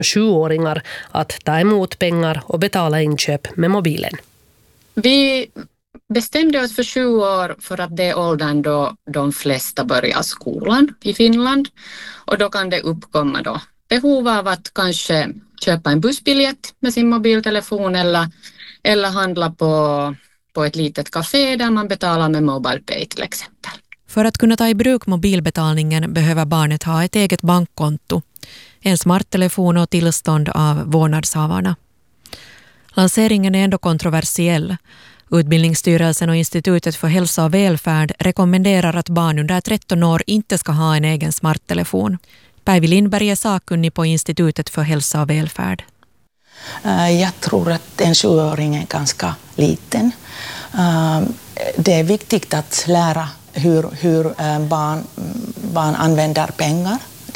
7-åringar att ta emot pengar och betala inköp med mobilen. Vi bestämde oss för 7 år för att det är åldern då de flesta börjar skolan i Finland. Och då kan det uppkomma då behov av att kanske köpa en bussbiljett med sin mobiltelefon eller handla på ett litet café där man betalar med MobilePay till exempel. För att kunna ta i bruk mobilbetalningen behöver barnet ha ett eget bankkonto, en smarttelefon och tillstånd av vårdnadshavarna. Lanseringen är ändå kontroversiell. Utbildningsstyrelsen och Institutet för hälsa och välfärd rekommenderar att barn under 13 år inte ska ha en egen smarttelefon. Päivi Lindberg är sakkunnig på Institutet för hälsa och välfärd. Jag tror att en 7-åring är ganska liten. Det är viktigt att lära hur barn använder pengar.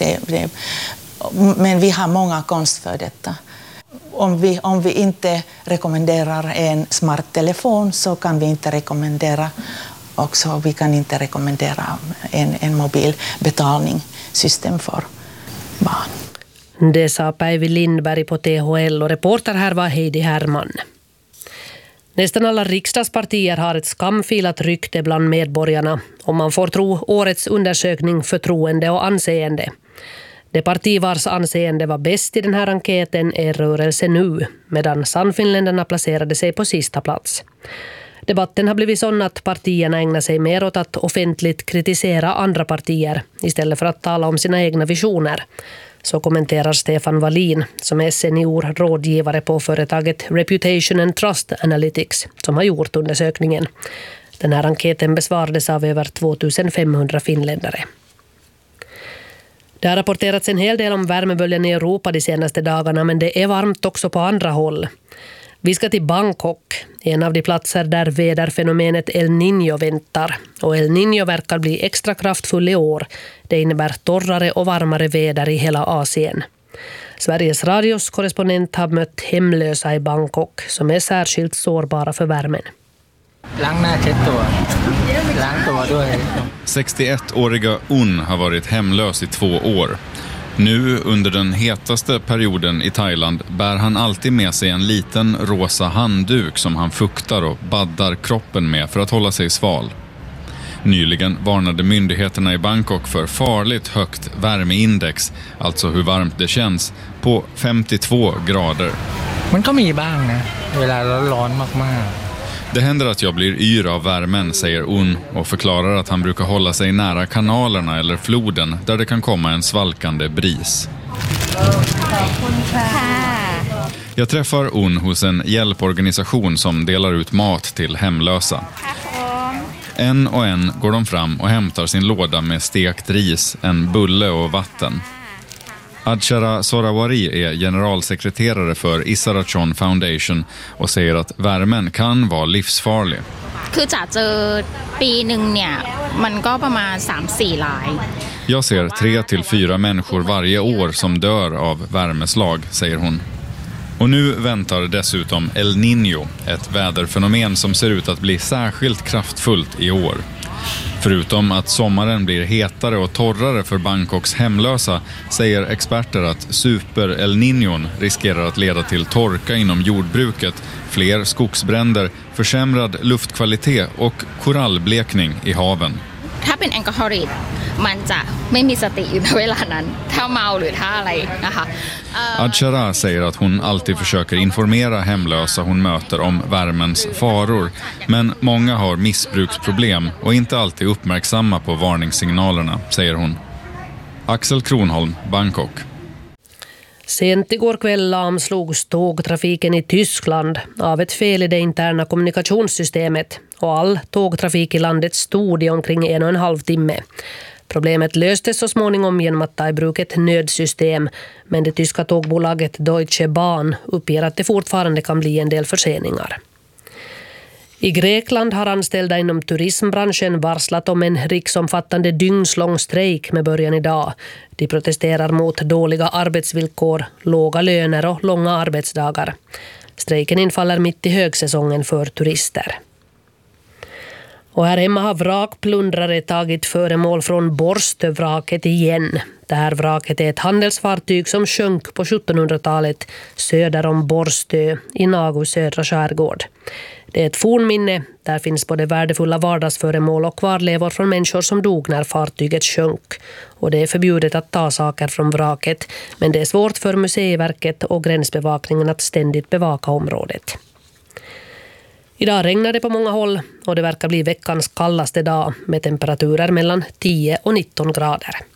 Men vi har många konst för detta. Om vi inte rekommenderar en smarttelefon så kan vi inte rekommendera också, vi kan inte rekommendera en mobilbetalningssystem för barn. Det sa Päivi Lindberg på THL och reporter här var Heidi Herman. Nästan alla riksdagspartier har ett skamfilat rykte bland medborgarna om man får tro årets undersökning Förtroende och anseende. Det parti vars anseende var bäst i den här enkäten är Rörelse Nu, medan Sannfinländarna placerade sig på sista plats. Debatten har blivit sån att partierna ägnar sig mer åt att offentligt kritisera andra partier istället för att tala om sina egna visioner. Så kommenterar Stefan Wallin, som är seniorrådgivare på företaget Reputation and Trust Analytics, som har gjort undersökningen. Den här enkäten besvarades av över 2500 finländare. Det har rapporterats en hel del om värmeböljan i Europa de senaste dagarna, men det är varmt också på andra håll. Vi ska till Bangkok, en av de platser där väderfenomenet El Niño väntar. Och El Niño verkar bli extra kraftfull i år. Det innebär torrare och varmare väder i hela Asien. Sveriges Radios korrespondent har mött hemlösa i Bangkok som är särskilt sårbara för värmen. 61-åriga Un har varit hemlös i 2 år. Nu under den hetaste perioden i Thailand bär han alltid med sig en liten rosa handduk som han fuktar och baddar kroppen med för att hålla sig sval. Nyligen varnade myndigheterna i Bangkok för farligt högt värmeindex, alltså hur varmt det känns, på 52 grader. Det händer att jag blir yr av värmen, säger Un och förklarar att han brukar hålla sig nära kanalerna eller floden där det kan komma en svalkande bris. Jag träffar Un hos en hjälporganisation som delar ut mat till hemlösa. En och en går de fram och hämtar sin låda med stekt ris, en bulle och vatten. Adshara Sorawari är generalsekreterare för Isarachon Foundation och säger att värmen kan vara livsfarlig. Jag ser 3 till 4 människor varje år som dör av värmeslag, säger hon. Och nu väntar dessutom El Niño, ett väderfenomen som ser ut att bli särskilt kraftfullt i år. Förutom att sommaren blir hetare och torrare för Bangkoks hemlösa säger experter att super El Niñon riskerar att leda till torka inom jordbruket, fler skogsbränder, försämrad luftkvalitet och korallblekning i haven. Adshara säger att hon alltid försöker informera hemlösa hon möter om värmens faror, men många har missbruksproblem och inte alltid uppmärksamma på varningssignalerna, säger hon. Axel Kronholm, Bangkok. Sent igår kväll lamslogs tågtrafiken i Tyskland av ett fel i det interna kommunikationssystemet och all tågtrafik i landet stod i omkring 1,5 timme. Problemet löstes så småningom genom att ta i bruk ett nödsystem, men det tyska tågbolaget Deutsche Bahn uppger att det fortfarande kan bli en del förseningar. I Grekland har anställda inom turismbranschen varslat om en riksomfattande dygnslång strejk med början idag. De protesterar mot dåliga arbetsvillkor, låga löner och långa arbetsdagar. Strejken infaller mitt i högsäsongen för turister. Och här hemma har vrakplundrare tagit föremål från Borstövraket igen. Det här vraket är ett handelsfartyg som sjönk på 1700-talet söder om Borstö i Nagu södra skärgård. Det är ett fornminne. Där finns både värdefulla vardagsföremål och kvarlevor från människor som dog när fartyget sjönk. Och det är förbjudet att ta saker från vraket, men det är svårt för Museiverket och gränsbevakningen att ständigt bevaka området. Idag regnar det på många håll och det verkar bli veckans kallaste dag med temperaturer mellan 10 och 19 grader.